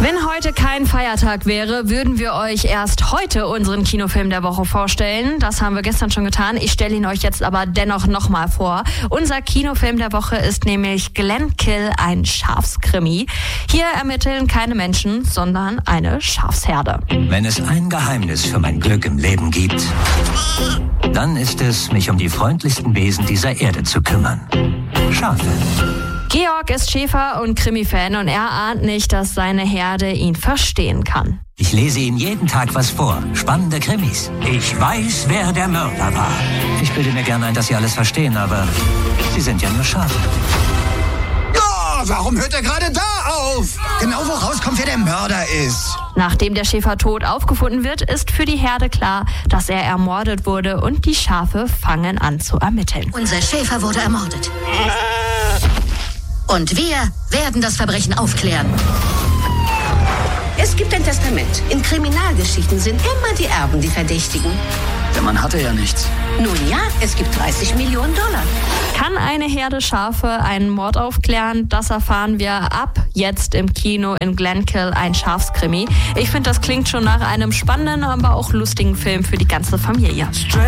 Wenn heute kein Feiertag wäre, würden wir euch erst heute unseren Kinofilm der Woche vorstellen. Das haben wir gestern schon getan. Ich stelle ihn euch jetzt aber dennoch nochmal vor. Unser Kinofilm der Woche ist nämlich Glenkill, ein Schafskrimi. Hier ermitteln keine Menschen, sondern eine Schafsherde. Wenn es ein Geheimnis für mein Glück im Leben gibt, dann ist es, mich um die freundlichsten Wesen dieser Erde zu kümmern. Schafe. Georg ist Schäfer und Krimi-Fan und er ahnt nicht, dass seine Herde ihn verstehen kann. Ich lese Ihnen jeden Tag was vor. Spannende Krimis. Ich weiß, wer der Mörder war. Ich bilde mir gerne ein, dass Sie alles verstehen, aber Sie sind ja nur Schafe. Ja, warum hört er gerade da auf? Genau wo rauskommt, wer der Mörder ist. Nachdem der Schäfer tot aufgefunden wird, ist für die Herde klar, dass er ermordet wurde und die Schafe fangen an zu ermitteln. Unser Schäfer wurde ermordet. Und wir werden das Verbrechen aufklären. Es gibt ein Testament. In Kriminalgeschichten sind immer die Erben die Verdächtigen. Der Mann hatte ja nichts. Nun ja, es gibt 30 Millionen Dollar. Kann eine Herde Schafe einen Mord aufklären? Das erfahren wir ab jetzt im Kino in Glenkill, ein Schafskrimi. Ich finde, das klingt schon nach einem spannenden, aber auch lustigen Film für die ganze Familie.